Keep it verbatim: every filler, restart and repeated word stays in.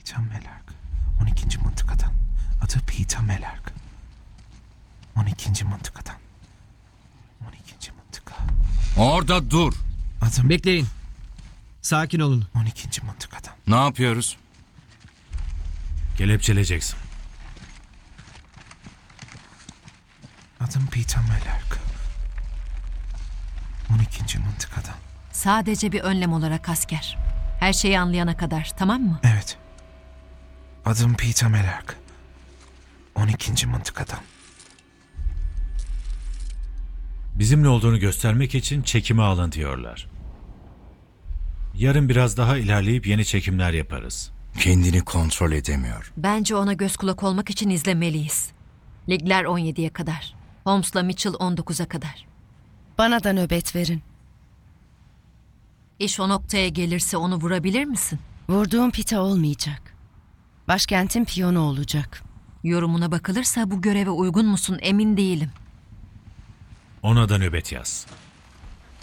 Peter Melark. on ikinci mıntıkadan. Adı Peter Melark. on ikinci mıntıkadan. on ikinci mıntıka. Orada dur. Adım Bekleyin. Sakin olun. on ikinci mıntıkadan. Ne yapıyoruz? Kelepçeleyeceksin. Adım Peter Melark. on ikinci mıntıkadan. Sadece bir önlem olarak asker. Her şeyi anlayana kadar, tamam mı? Evet. Adım Peter Melark. on ikinci mıntıkadan. Bizimle olduğunu göstermek için çekime alın diyorlar. Yarın biraz daha ilerleyip yeni çekimler yaparız. Kendini kontrol edemiyor. Bence ona göz kulak olmak için izlemeliyiz. Ligler on yediye kadar. Holmes'la Mitchell on dokuza kadar. Bana da nöbet verin. İş o noktaya gelirse onu vurabilir misin? Vurduğum Pita olmayacak. Başkentin piyonu olacak. Yorumuna bakılırsa bu göreve uygun musun emin değilim. Ona da nöbet yaz.